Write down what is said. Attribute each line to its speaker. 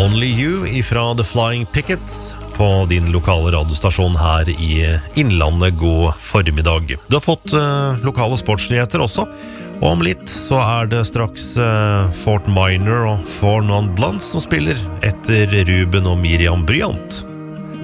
Speaker 1: Only You ifra The Flying Picket på din lokale radiostasjon her i Innlandet. God formiddag. Du har fått lokale sportsnyheter også, og om litt så det straks Fort Minor og Four Non Blondes som spiller etter Ruben og Miriam Bryant.